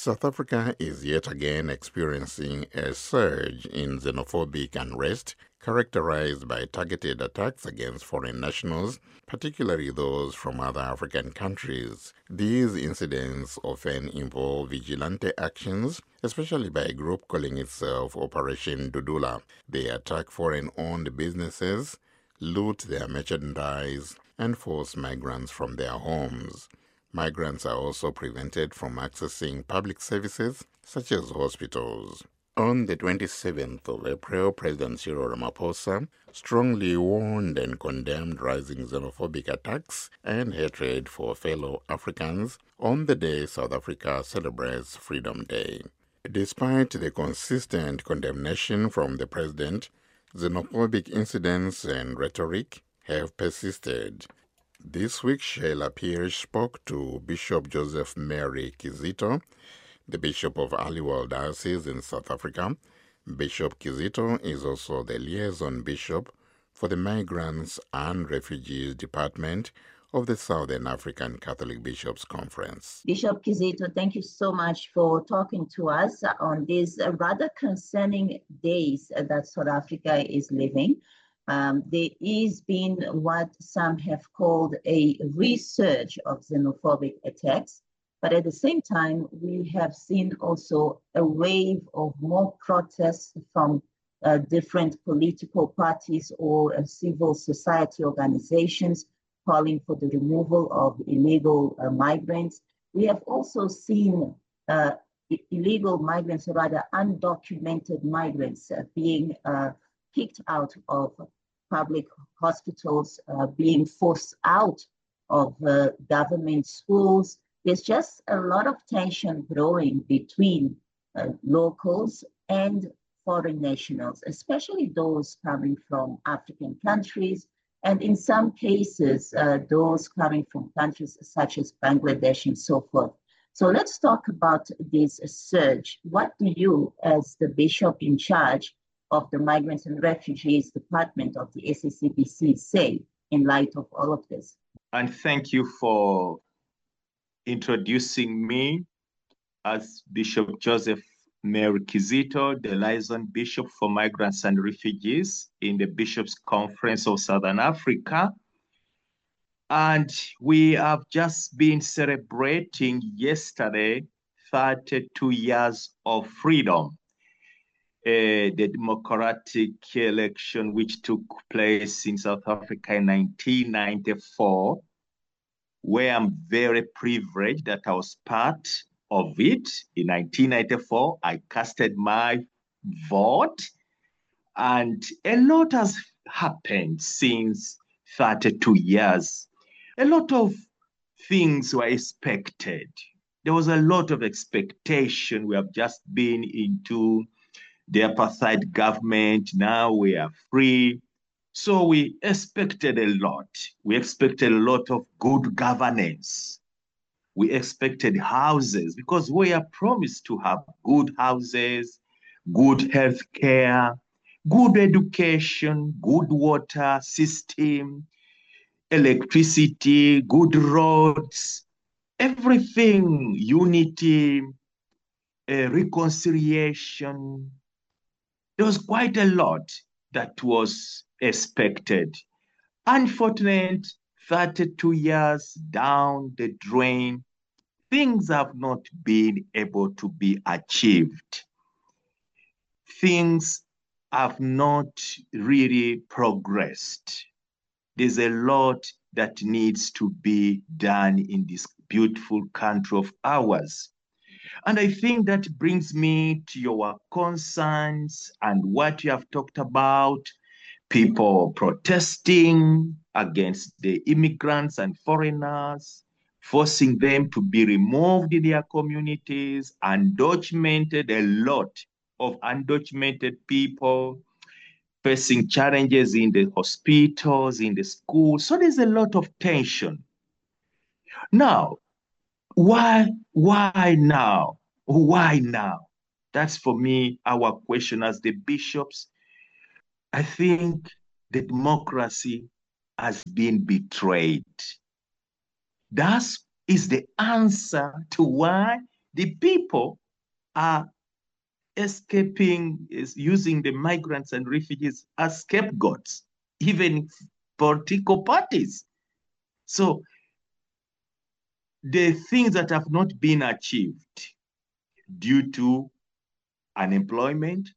South Africa is yet again experiencing a surge in xenophobic unrest characterized by targeted attacks against foreign nationals, particularly those from other African countries. These incidents often involve vigilante actions, especially by a group calling itself Operation Dudula. They attack foreign-owned businesses, loot their merchandise, and force migrants from their homes. Migrants are also prevented from accessing public services such as hospitals. On the 27th of April, President Cyril Ramaphosa strongly warned and condemned rising xenophobic attacks and hatred for fellow Africans on the day South Africa celebrates Freedom Day. Despite the consistent condemnation from the president, xenophobic incidents and rhetoric have persisted. This week, Sheila Pierce spoke to Bishop Joseph Mary Kizito, the Bishop of Aliwal Diocese in South Africa. Bishop Kizito is also the liaison bishop for the Migrants and Refugees Department of the Southern African Catholic Bishops' Conference. Bishop Kizito, thank you so much for talking to us on these rather concerning days that South Africa is living. There is been what some have called a resurge of xenophobic attacks, but at the same time, we have seen also a wave of more protests from different political parties or civil society organizations calling for the removal of illegal migrants. We have also seen illegal migrants, or rather undocumented migrants, being kicked out of public hospitals, being forced out of government schools. There's just a lot of tension growing between locals and foreign nationals, especially those coming from African countries, and in some cases, those coming from countries such as Bangladesh and so forth. So let's talk about this surge. What do you, as the bishop in charge of the Migrants and Refugees Department of the SACBC, say in light of all of this? And thank you for introducing me as Bishop Joseph Mary Kizito, the liaison bishop for Migrants and Refugees in the Bishops' Conference of Southern Africa. And we have just been celebrating yesterday 32 years of freedom. The democratic election which took place in South Africa in 1994, where I'm very privileged that I was part of it. In 1994, I casted my vote, and a lot has happened since 32 years. A lot of things were expected. There was a lot of expectation. We have just been into the apartheid government. Now we are free. So we expected a lot. We expected a lot of good governance. We expected houses, because we are promised to have good houses, good health care, good education, good water system, electricity, good roads, everything, unity, reconciliation. There was quite a lot that was expected. Unfortunately, 32 years down the drain, things have not been able to be achieved. Things have not really progressed. There's a lot that needs to be done in this beautiful country of ours. And I think that brings me to your concerns and what you have talked about, people protesting against the immigrants and foreigners, forcing them to be removed in their communities, undocumented, a lot of undocumented people facing challenges in the hospitals, in the schools. So there's a lot of tension. Now, why now? Why now? That's for me, our question as the bishops. I think the democracy has been betrayed. That is the answer to why the people are escaping, is using the migrants and refugees as scapegoats, even political parties. So the things that have not been achieved due to unemployment,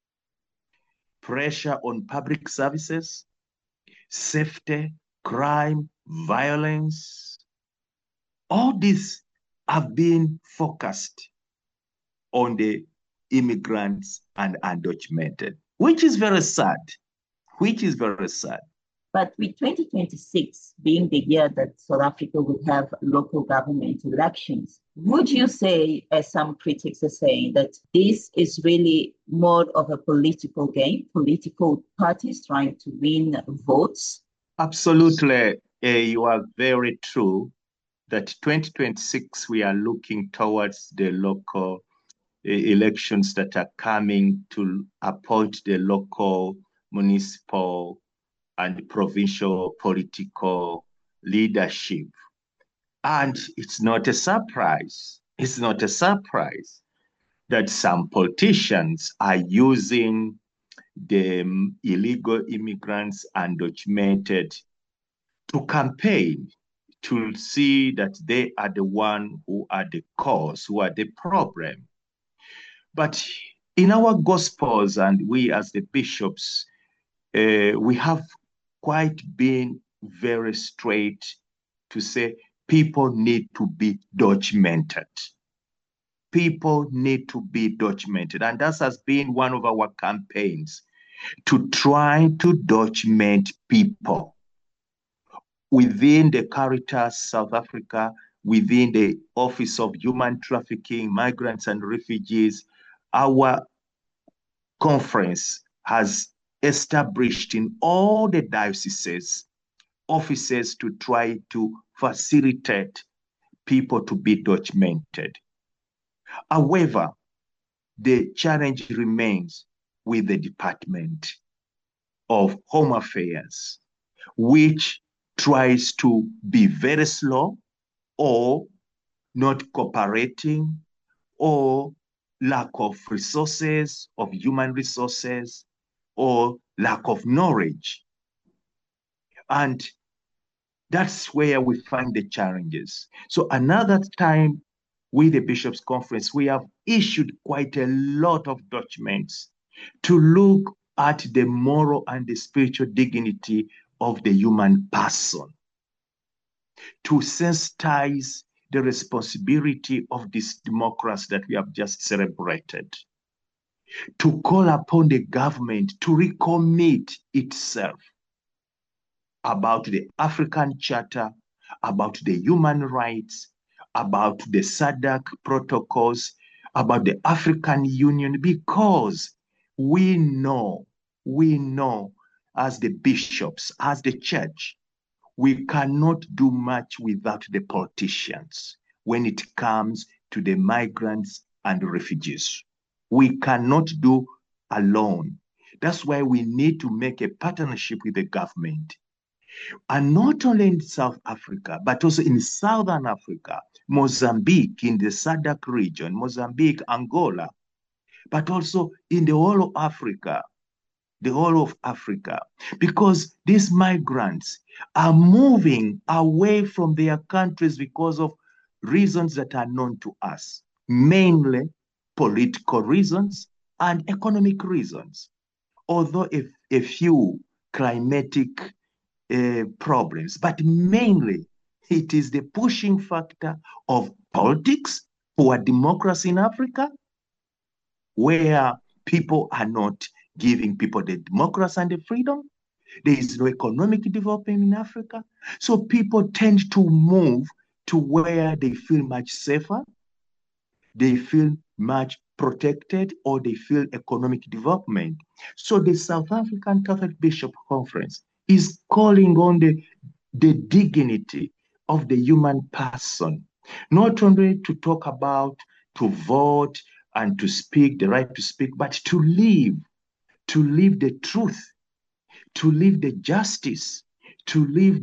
pressure on public services, safety, crime, violence, all these have been focused on the immigrants and undocumented, which is very sad, which is very sad. But with 2026 being the year that South Africa will have local government elections, would you say, as some critics are saying, that this is really more of a political game, political parties trying to win votes? Absolutely. You are very true that 2026, we are looking towards the local elections that are coming to appoint the local, municipal, and provincial political leadership. And it's not a surprise. It's not a surprise that some politicians are using the illegal immigrants undocumented to campaign, to see that they are the one who are the cause, who are the problem. But in our gospels, and we as the bishops, we have quite been very straight to say people need to be documented. People need to be documented. And that has been one of our campaigns, to try to document people within the Caritas South Africa, within the Office of Human Trafficking, Migrants and Refugees. Our conference has established in all the dioceses offices to try to facilitate people to be documented. However, the challenge remains with the Department of Home Affairs, which tries to be very slow, or not cooperating, or lack of resources, of human resources, or lack of knowledge. And that's where we find the challenges. So another time with the Bishops' Conference, we have issued quite a lot of documents to look at the moral and the spiritual dignity of the human person, to sensitize the responsibility of this democracy that we have just celebrated, to call upon the government to recommit itself about the African Charter, about the human rights, about the SADC protocols, about the African Union, because we know as the bishops, as the church, we cannot do much without the politicians when it comes to the migrants and refugees. We cannot do alone. That's why we need to make a partnership with the government. And not only in South Africa, but also in Southern Africa, Mozambique, in the SADC region, Mozambique, Angola, but also in the whole of Africa, because these migrants are moving away from their countries because of reasons that are known to us, mainly political reasons and economic reasons, although a few climatic problems, but mainly it is the pushing factor of politics, poor democracy in Africa, where people are not giving people the democracy and the freedom. There is no economic development in Africa. So people tend to move to where they feel much safer, they feel much protected, or they feel economic development. So the South African Catholic Bishop Conference is calling on the dignity of the human person, not only to talk about, to vote, and to speak, the right to speak, but to live the truth, to live the justice, to live